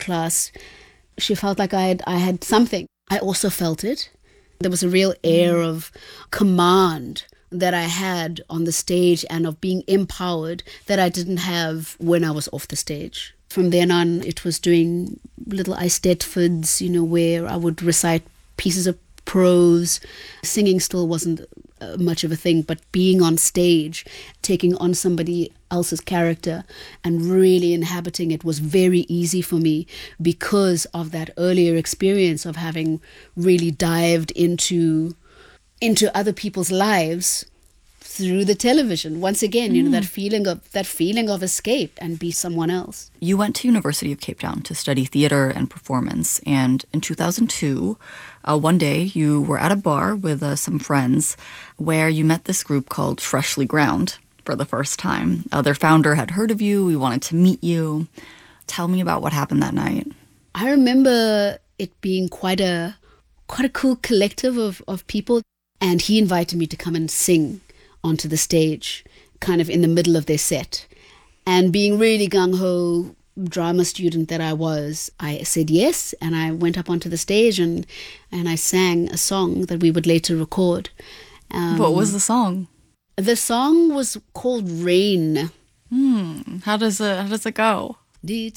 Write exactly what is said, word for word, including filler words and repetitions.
class, she felt like I had, I had something. I also felt it. There was a real air of command that I had on the stage and of being empowered that I didn't have when I was off the stage. From then on, it was doing little Eisteddfods, you know, where I would recite pieces of prose. Singing still wasn't uh, much of a thing, but being on stage, taking on somebody else's character and really inhabiting it was very easy for me because of that earlier experience of having really dived into into other people's lives through the television. Once again, you know, that feeling of that feeling of escape and be someone else. You went to University of Cape Town to study theater and performance, and in two thousand two, uh, one day you were at a bar with uh, some friends where you met this group called Freshly Ground for the first time. Uh, their founder had heard of you. We wanted to meet you. Tell me about what happened that night. I remember it being quite a quite a cool collective of, of people, and he invited me to come and sing onto the stage, kind of in the middle of their set. And being really gung-ho drama student that I was, I said yes, and I went up onto the stage and, and I sang a song that we would later record. Um, what was the song? The song was called Rain. Hmm. How does it, how does it go? Did